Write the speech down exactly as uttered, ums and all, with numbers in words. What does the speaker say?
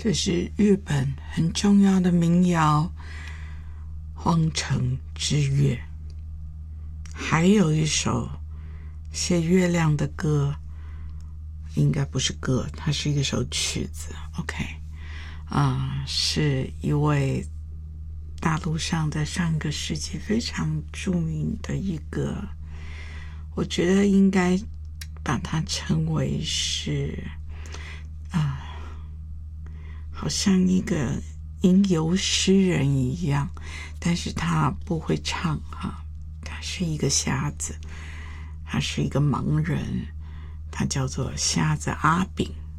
这是日本很重要的民谣《荒城之月》。还有一首写月亮的歌，应该不是歌，它是一首曲子 OK 啊、呃，是一位大陆上在上个世纪非常著名的一个，我觉得应该把它称为是啊、呃，好像一个吟游诗人一样，但是他不会唱哈，他是一个瞎子，他是一个盲人，他叫做瞎子阿炳。